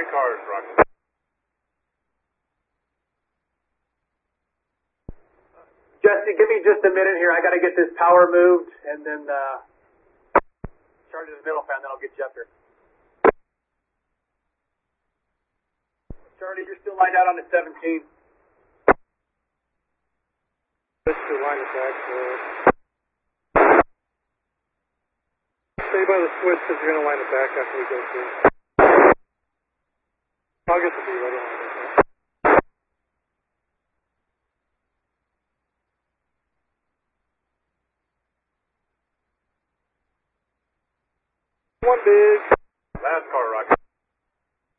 3 cars, Roger. Jesse, give me just a minute here. I got to get this power moved, and then charge the middle fan, then I'll get you up here. Charlie, you're still lined out on the 17. Let's do line attack. Stay by the switch because you're going to line it back after we go through. I'll get the beat. I don't want to do that. One big. Last car, Roger.